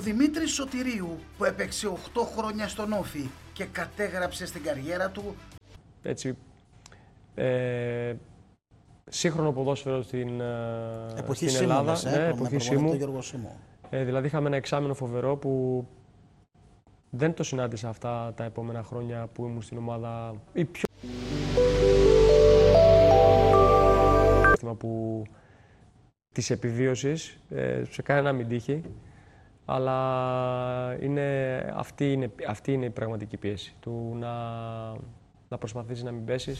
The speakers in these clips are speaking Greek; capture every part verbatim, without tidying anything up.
Δημήτρης Σωτηρίου, που έπαιξε οκτώ χρόνια στον Όφη και κατέγραψε στην καριέρα του έτσι, ε, σύγχρονο ποδόσφαιρο στην, εποχή στην Ελλάδα. Σίμου, ναι, ε, εποχή Σίμου. Σίμου. Ε, δηλαδή είχαμε ένα εξάμηνο φοβερό που δεν το συνάντησα αυτά τα επόμενα χρόνια που ήμουν στην ομάδα. Η πιο... που της επιβίωσης, ε, σε κανένα μην τύχει, αλλά είναι, αυτή, είναι, αυτή είναι η πραγματική πίεση του να, να προσπαθήσεις να μην πέσεις.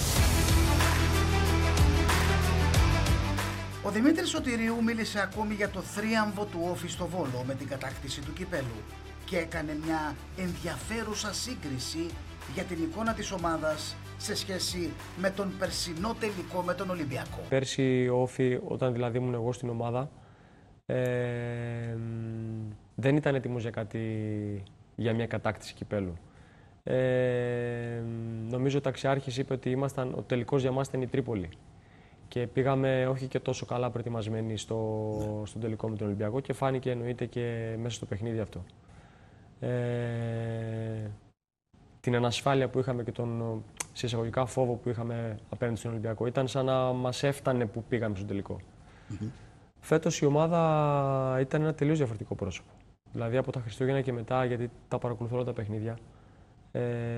Ο Δημήτρης Σωτηρίου μίλησε ακόμη για το θρίαμβο του Όφη στο Βόλο με την κατάκτηση του κυπέλου και έκανε μια ενδιαφέρουσα σύγκριση για την εικόνα της ομάδας σε σχέση με τον περσινό τελικό με τον Ολυμπιακό. Πέρσι ο Όφη, όταν δηλαδή ήμουν εγώ στην ομάδα, ε, δεν ήταν έτοιμος για κάτι, για μια κατάκτηση κυπέλου. Ε, νομίζω ο ταξιάρχης είπε ότι ήμασταν, ο τελικός για μας ήταν η Τρίπολη. Και πήγαμε όχι και τόσο καλά προετοιμασμένοι στο, ναι. στον τελικό με τον Ολυμπιακό και φάνηκε εννοείται και μέσα στο παιχνίδι αυτό. Ε, την ανασφάλεια που είχαμε και τον σε εισαγωγικά φόβο που είχαμε απέναντι στον Ολυμπιακό ήταν σαν να μας έφτανε που πήγαμε στον τελικό. Mm-hmm. Φέτος η ομάδα ήταν ένα τελείως διαφορετικό πρόσωπο. Δηλαδή από τα Χριστούγεννα και μετά, γιατί τα παρακολουθώ όλα τα παιχνίδια, ε,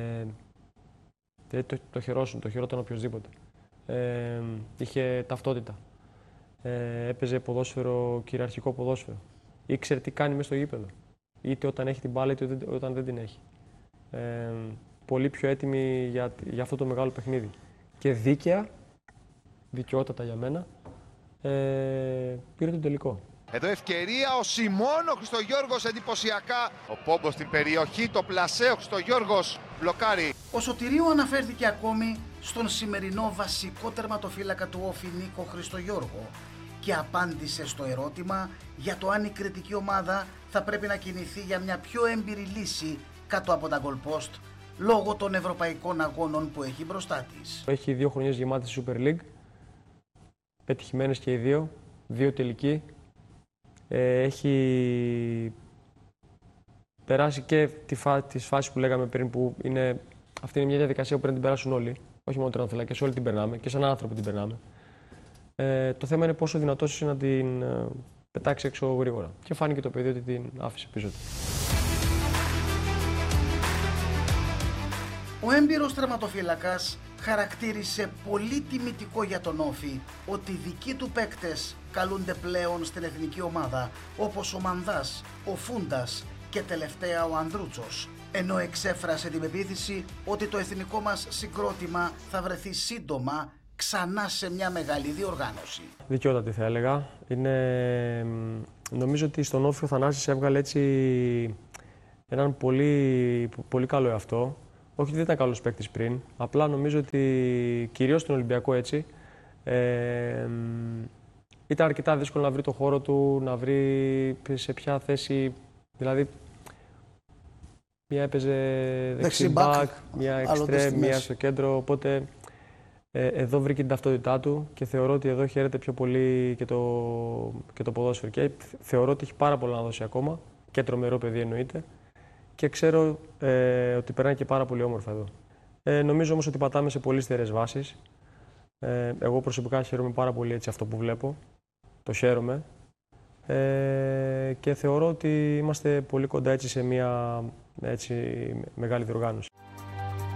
το, το χαιρόσουν, το χαιρόταν οποιοδήποτε. Ε, είχε ταυτότητα. Ε, έπαιζε ποδόσφαιρο, κυριαρχικό ποδόσφαιρο. Ήξερε τι κάνει μέσα στο γήπεδο. Είτε όταν έχει την μπάλα, είτε όταν δεν την έχει. Ε, πολύ πιο έτοιμοι για, για αυτό το μεγάλο παιχνίδι. Και δίκαια, δικαιότατα για μένα, ε, πήρε τον τελικό. Εδώ ευκαιρία ο Σιμών, ο Χριστογιώργος εντυπωσιακά. Ο Πόμπος στην περιοχή, το πλασέ, ο Χριστογιώργος μπλοκάρει. Ο Σωτηρίου αναφέρθηκε ακόμη στον σημερινό βασικό τερματοφύλακα του Όφη Νίκο Χριστογιώργο και απάντησε στο ερώτημα για το αν η κριτική ομάδα θα πρέπει να κινηθεί για μια πιο έμπειρη λύση κάτω από τα goal post λόγω των ευρωπαϊκών αγώνων που έχει μπροστά της. Έχει δύο χρονιές γεμάτες στη Super League, πετυχημένες και οι δύο, δύο τελικοί. Ε, έχει περάσει και τη φά, τις φάσεις που λέγαμε πριν, που είναι, αυτή είναι μια διαδικασία που πρέπει να την περάσουν όλοι, όχι μόνο τερματοφύλακες, όλοι την περνάμε και σαν άνθρωποι την περνάμε. Ε, το θέμα είναι πόσο δυνατός είσαι να την ε, πετάξει έξω γρήγορα. Και φάνηκε το παιδί ότι την άφησε πίσω του. Ο έμπειρος τερματοφύλακας χαρακτήρισε πολύ τιμητικό για τον Όφη ότι οι δικοί του παίκτες καλούνται πλέον στην εθνική ομάδα, όπως ο Μανδάς, ο Φούντας και τελευταία ο Ανδρούτσος, ενώ εξέφρασε την πεποίθηση ότι το εθνικό μας συγκρότημα θα βρεθεί σύντομα ξανά σε μια μεγάλη διοργάνωση. Δικαιότατη θα έλεγα. Είναι... Νομίζω ότι στον Όφη ο Θανάσης έβγαλε έτσι έναν πολύ, πολύ καλό εαυτό. Όχι ότι δεν ήταν καλός παίκτης πριν, απλά νομίζω ότι κυρίως στον Ολυμπιακό έτσι ε, ήταν αρκετά δύσκολο να βρει το χώρο του, να βρει σε ποια θέση, δηλαδή μία έπαιζε δεξί μπακ, μία εξτρέμ, μία στο κέντρο, οπότε ε, εδώ βρήκε την ταυτότητά του και θεωρώ ότι εδώ χαίρεται πιο πολύ και το, και το ποδόσφαιρο και θεωρώ ότι έχει πάρα πολλά να δώσει ακόμα και τρομερό παιδί εννοείται. Και ξέρω ε, ότι περνάει και πάρα πολύ όμορφα εδώ. Ε, νομίζω όμως ότι πατάμε σε πολύ στερεές βάσεις. Ε, εγώ προσωπικά χαίρομαι πάρα πολύ έτσι αυτό που βλέπω. Το χαίρομαι. Ε, και θεωρώ ότι είμαστε πολύ κοντά έτσι σε μια έτσι, μεγάλη διοργάνωση.